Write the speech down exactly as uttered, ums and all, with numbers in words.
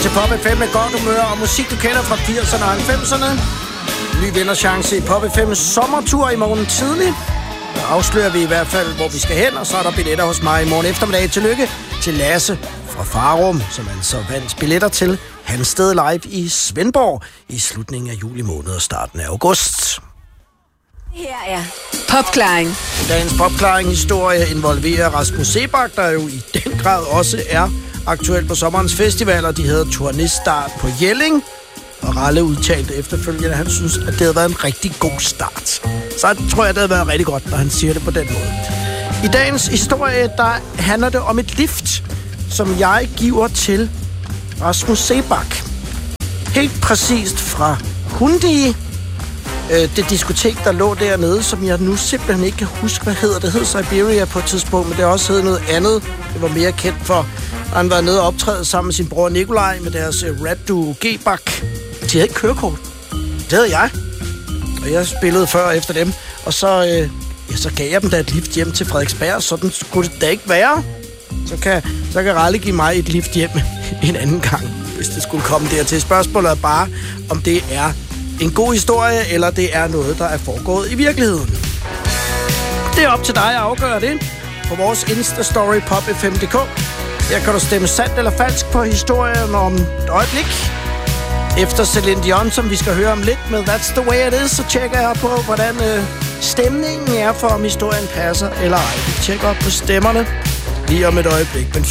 til Pop F M med godt humør og musik, du kender fra firserne og halvfemserne. Ny vinderchance i Pop F M's sommertur i morgen tidlig. Der afslører vi i hvert fald, hvor vi skal hen, og så er der billetter hos mig i morgen eftermiddag. Tillykke til Lasse fra Farum, som altså vandt billetter til Hansted Live i Svendborg i slutningen af juli måned og starten af august. Her er Popklaring. Dagens Popklaring-historie involverer Rasmus Seebach, der jo i den grad også er aktuelt på sommerens festivaler. De havde turnéstart på Jelling, og Ralle udtalte efterfølgende, at han synes, at det havde været en rigtig god start. Så tror jeg, det havde været rigtig godt, når han siger det på den måde. I dagens historie, der handler det om et lift, som jeg giver til Rasmus Seebach. Helt præcist fra Hundi, det diskotek, der lå dernede, som jeg nu simpelthen ikke kan huske, hvad hedder. Det hed Siberia på et tidspunkt, men det har også hed noget andet. Det var mere kendt for, at han var nede og optræde sammen med sin bror Nikolaj med deres rap-duo G-Bak. De havde ikke kørekort. Det havde jeg. Og jeg spillede før og efter dem. Og så, øh, ja, så gav jeg dem da et lift hjem til Frederiksberg. Sådan skulle det da ikke være. Så kan, så kan Ralle give mig et lift hjem en anden gang, hvis det skulle komme dertil. Spørgsmålet er bare, om det er en god historie, eller det er noget, der er foregået i virkeligheden. Det er op til dig at afgøre det på vores Insta-story pop f m punktum d k. Her kan du stemme sandt eller falsk på historien om et øjeblik. Efter Celine Dion, som vi skal høre om lidt med That's the way it is, så tjekker jeg på, hvordan øh, stemningen er for, om historien passer eller ej. Vi tjekker op på stemmerne lige om et øjeblik. Men